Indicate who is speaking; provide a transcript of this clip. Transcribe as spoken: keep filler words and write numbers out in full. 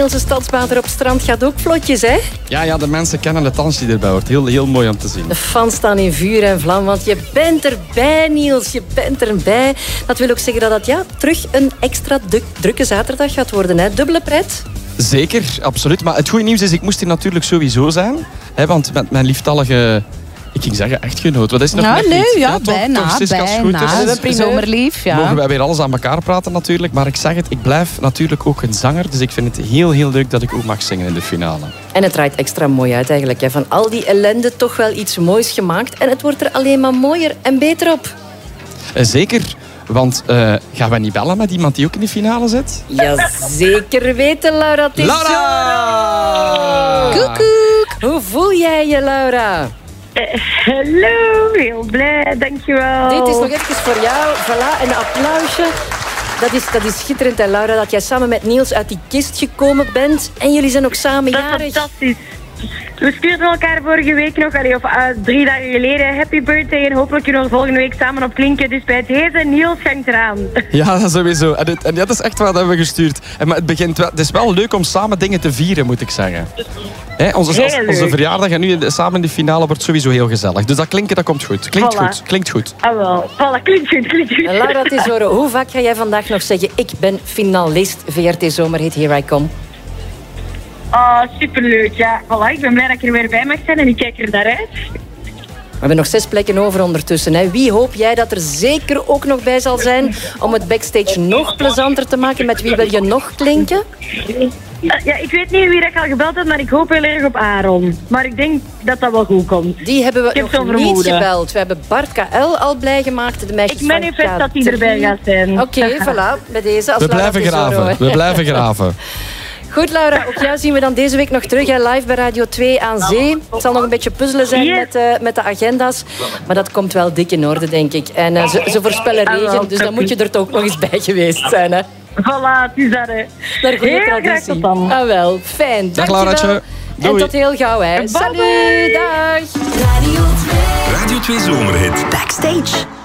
Speaker 1: Nielse stadsbader op strand gaat ook vlotjes, hè?
Speaker 2: Ja, ja, de mensen kennen de dans die erbij hoort. Heel, heel mooi om te zien.
Speaker 1: De fans staan in vuur en vlam, want je bent erbij, Niels. Je bent erbij. Dat wil ook zeggen dat het ja, terug een extra duk, drukke zaterdag gaat worden, hè? Dubbele pret.
Speaker 2: Zeker, absoluut. Maar het goede nieuws is, ik moest hier natuurlijk sowieso zijn. Hè, want met mijn lieftallige... Ik ging zeggen echtgenoot. Wat is het nog
Speaker 3: Ja,
Speaker 2: net
Speaker 3: nee,
Speaker 2: niet?
Speaker 3: ja,
Speaker 2: toch,
Speaker 3: bijna,
Speaker 2: toch, Siska, als het goed
Speaker 3: bijna.
Speaker 2: is.
Speaker 3: Zomerlief, ja.
Speaker 2: Mogen wij weer alles aan elkaar praten natuurlijk. Maar ik zeg het, ik blijf natuurlijk ook een zanger. Dus ik vind het heel, heel leuk dat ik ook mag zingen in de finale.
Speaker 1: En het draait extra mooi uit eigenlijk. Hè. Van al die ellende toch wel iets moois gemaakt. En het wordt er alleen maar mooier en beter op.
Speaker 2: Uh, zeker, want uh, gaan wij niet bellen met iemand die ook in de finale zit?
Speaker 1: Ja, zeker weten, Laura Tesoro.
Speaker 2: Laura!
Speaker 1: Koekoek. Hoe voel jij je, Laura?
Speaker 4: Uh, hallo, heel blij, dankjewel.
Speaker 1: Dit is nog even voor jou. Voilà, een applausje. Dat is, dat is schitterend, hè, Laura, dat jij samen met Niels uit die kist gekomen bent. En jullie zijn ook samen
Speaker 4: dat is
Speaker 1: jarig.
Speaker 4: Fantastisch. We stuurden elkaar vorige week nog, allee, of uh, drie dagen geleden, happy birthday. En hopelijk kunnen we volgende week samen op klinken. Dus bij deze, Niels, gangt eraan.
Speaker 2: Ja, sowieso. En, het, en dat is echt wat we hebben gestuurd. En, maar het, begint wel, het is wel leuk om samen dingen te vieren, moet ik zeggen. He, onze, als, onze verjaardag en nu samen in de finale wordt sowieso heel gezellig. Dus dat klinken, dat komt goed. Klinkt
Speaker 4: Voilà.
Speaker 2: goed. Klinkt goed.
Speaker 4: Ah wel, voilà, klinkt goed, klinkt goed.
Speaker 1: En Laura Tesoro, hoe vaak ga jij vandaag nog zeggen... ik ben finalist V R T Zomerhit Here I Come?
Speaker 4: Oh, superleuk. Ja, voilà, ik ben blij dat ik er weer bij mag zijn en ik kijk er naar uit.
Speaker 1: We hebben nog zes plekken over ondertussen. Hè. Wie hoop jij dat er zeker ook nog bij zal zijn om het backstage nog plezanter te maken? Met wie wil je nog klinken?
Speaker 4: Ja, ik weet niet wie dat al gebeld heeft, maar ik hoop heel erg op Aaron. Maar ik denk dat dat wel goed komt.
Speaker 1: Die hebben we
Speaker 4: Ik heb
Speaker 1: nog
Speaker 4: zo'n
Speaker 1: niet
Speaker 4: vermoeden.
Speaker 1: gebeld. We hebben Bart K L al blij gemaakt. De meisjes
Speaker 4: Ik manifest
Speaker 1: van
Speaker 4: dat hij erbij gaat zijn.
Speaker 1: Oké, okay, voilà. Bij deze als
Speaker 2: We blijven
Speaker 1: Laura Tesoro,
Speaker 2: graven.
Speaker 1: hè.
Speaker 2: We blijven graven.
Speaker 1: Goed, Laura, ook jou zien we dan deze week nog terug hè, live bij Radio twee aan Zee. Het zal nog een beetje puzzelen zijn
Speaker 4: Yes.
Speaker 1: met, uh, met de agenda's. Maar dat komt wel dik in orde, denk ik. En uh, ze, ze voorspellen regen, dus dan moet je er toch ook nog eens bij geweest zijn. Hè.
Speaker 4: Voilà, het is dat, hè.
Speaker 1: Naar goede
Speaker 4: Heel graag
Speaker 1: traditie.
Speaker 4: tot dan.
Speaker 1: Ah, wel, fijn.
Speaker 2: Dag,
Speaker 1: Dankjewel.
Speaker 2: Lauraatje. Doei.
Speaker 1: En tot heel gauw, hè.
Speaker 4: Bye,
Speaker 1: Salut,
Speaker 4: bye.
Speaker 1: dag.
Speaker 5: Radio twee Zomerhit.
Speaker 6: Backstage.